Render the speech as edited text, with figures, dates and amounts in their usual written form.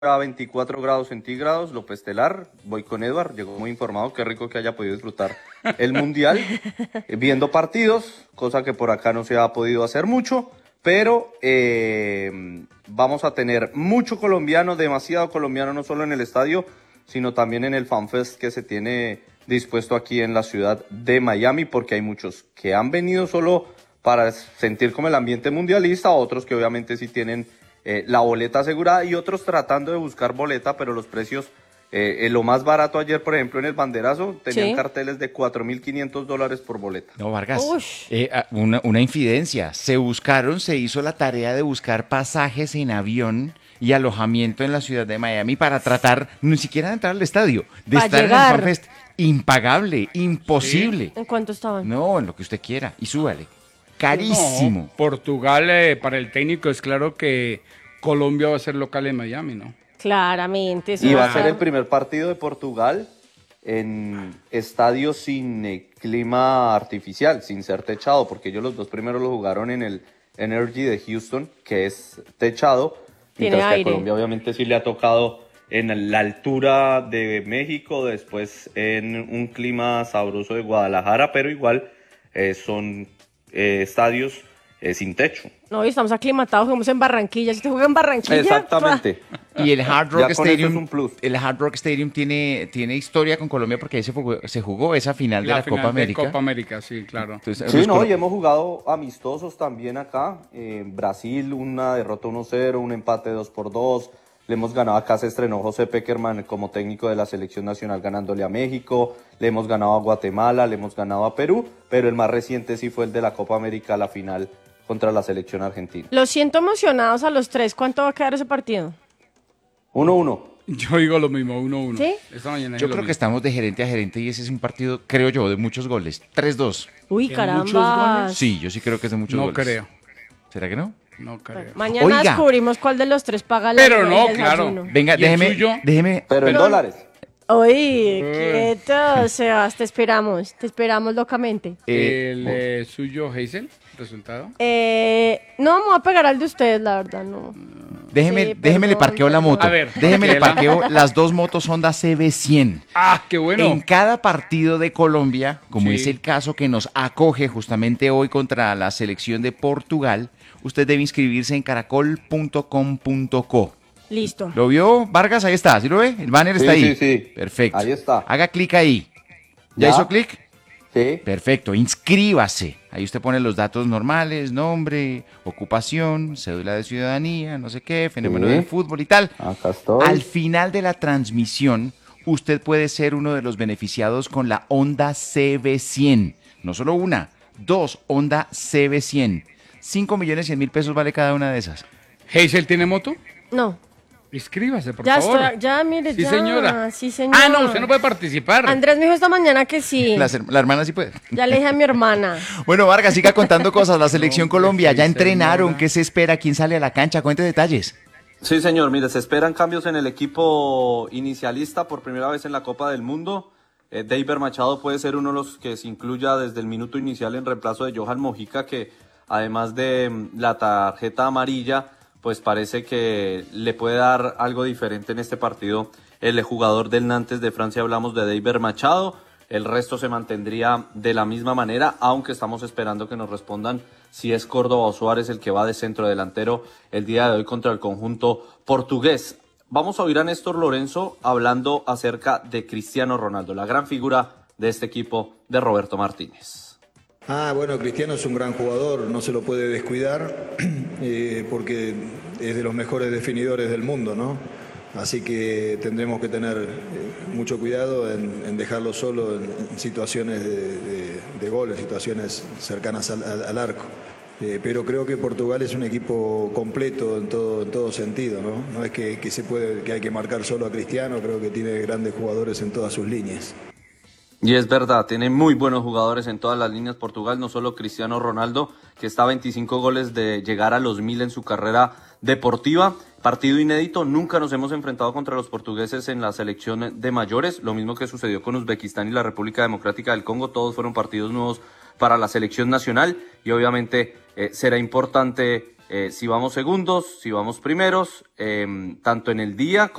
a 24 grados centígrados, López Telar, voy con Edward, llegó muy informado, qué rico que haya podido disfrutar el Mundial, viendo partidos, cosa que por acá no se ha podido hacer mucho, pero vamos a tener mucho colombiano, demasiado colombiano, no solo en el estadio, sino también en el FanFest que se tiene dispuesto aquí en la ciudad de Miami, porque hay muchos que han venido solo para sentir como el ambiente mundialista, otros que obviamente sí tienen la boleta asegurada y otros tratando de buscar boleta, pero los precios, lo más barato ayer, por ejemplo, en el banderazo, tenían Sí. carteles de $4.500 por boleta. No, Vargas, Ush. una infidencia. Se hizo la tarea de buscar pasajes en avión y alojamiento en la ciudad de Miami para tratar, ni siquiera de entrar al estadio, de Pa' estar llegar. en el FanFest. Impagable, imposible. ¿En cuánto estaban? No, en lo que usted quiera. Y súbale. Carísimo. No, Portugal, para el técnico es claro que Colombia va a ser local en Miami, ¿no? Claramente. eso Y va a estar- ser el primer partido de Portugal en estadio sin clima artificial, sin ser techado, porque ellos los dos primeros lo jugaron en el Energy de Houston, que es techado, Tiene mientras que a aire. Colombia obviamente sí le ha tocado en la altura de México, después en un clima sabroso de Guadalajara, pero igual son estadios sin techo. No, y estamos aclimatados, jugamos en Barranquilla. Si te juega en Barranquilla. Exactamente. Y el Hard Rock Ya con eso Stadium, es un plus. el Hard Rock Stadium tiene historia con Colombia porque ahí se jugó esa final de la final Copa América. de Copa América, sí, claro. Entonces, Sí, los no, colo- y hemos jugado amistosos también acá. Brasil, una derrota 1-0, un empate 2-2. Le hemos ganado acá, se estrenó José Peckerman como técnico de la selección nacional ganándole a México. Le hemos ganado a Guatemala, le hemos ganado a Perú, pero el más reciente sí fue el de la Copa América, la final contra la selección argentina. Los siento emocionados a los tres. ¿Cuánto va a quedar ese partido? 1-1. Yo digo lo mismo, 1-1. ¿Sí? Esta mañana Yo dije lo creo que mismo. estamos de gerente a gerente y ese es un partido, creo yo, de muchos goles. 3-2. Uy, ¿De caramba. muchos goles? Sí, yo sí creo que es de muchos No goles. creo, ¿Será que no? no creo. Mañana Oiga. descubrimos cuál de los tres paga Pero el no, desayuno. claro. Venga, ¿Y el déjeme, suyo? déjeme. Pero en dólares. Uy, quieto, Sebas, te esperamos locamente. ¿El suyo, Hazel? ¿Resultado? No, me voy a pegar al de ustedes, la verdad, no. Déjeme, Sí, déjeme le perdón, parqueo la perdón. moto. A ver, Déjeme le parquéela. parqueo las dos motos Honda CB100. ¡Ah, qué bueno! En cada partido de Colombia, como Sí. es el caso que nos acoge justamente hoy contra la selección de Portugal, usted debe inscribirse en caracol.com.co. Listo. ¿Lo vio, Vargas? Ahí está, ¿sí lo ve? El banner Sí, está ahí. sí, sí. Perfecto. Ahí está. Haga clic ahí. ¿Ya ¿Ya? hizo clic? Sí. Perfecto, inscríbase. Ahí usted pone los datos normales, nombre, ocupación, cédula de ciudadanía, no sé qué, fenómeno Sí. del fútbol y tal. Acá estoy. Al final de la transmisión, usted puede ser uno de los beneficiados con la Honda CB100. No solo una, dos Honda CB100. 5.100.000 pesos vale cada una de esas. ¿Hazel tiene moto? No, Inscríbase, por ya favor. estoy, ya, mire, Sí, ya. señora. Sí, señora. Ah, no, usted no puede participar. Andrés me dijo esta mañana que sí. La hermana sí puede. Ya le dije a mi hermana. Bueno, Vargas, siga contando cosas. La selección No, Colombia, ya sí, entrenaron. señora. ¿Qué se espera? ¿Quién sale a la cancha? Cuente detalles. Sí, señor. Mire, se esperan cambios en el equipo inicialista por primera vez en la Copa del Mundo. Deiber Machado puede ser uno de los que se incluya desde el minuto inicial en reemplazo de Johan Mojica, que además de la tarjeta amarilla, pues parece que le puede dar algo diferente en este partido el jugador del Nantes de Francia. Hablamos de Deiber Machado. El resto se mantendría de la misma manera, aunque estamos esperando que nos respondan si es Córdoba o Suárez el que va de centro delantero el día de hoy contra el conjunto portugués. Vamos a oír a Néstor Lorenzo hablando acerca de Cristiano Ronaldo, la gran figura de este equipo de Roberto Martínez. Bueno, Cristiano es un gran jugador, no se lo puede descuidar porque es de los mejores definidores del mundo, ¿no? Así que tendremos que tener mucho cuidado en dejarlo solo en situaciones de goles, situaciones cercanas al arco. Pero creo que Portugal es un equipo completo en todo sentido, ¿no? No es que hay que marcar solo a Cristiano, creo que tiene grandes jugadores en todas sus líneas. Y es verdad, tiene muy buenos jugadores en todas las líneas Portugal, no solo Cristiano Ronaldo, que está a 25 goles de llegar a los 1000 en su carrera deportiva. Partido inédito, nunca nos hemos enfrentado contra los portugueses en la selección de mayores, lo mismo que sucedió con Uzbekistán y la República Democrática del Congo, todos fueron partidos nuevos para la selección nacional y obviamente será importante si vamos segundos, si vamos primeros, tanto en el día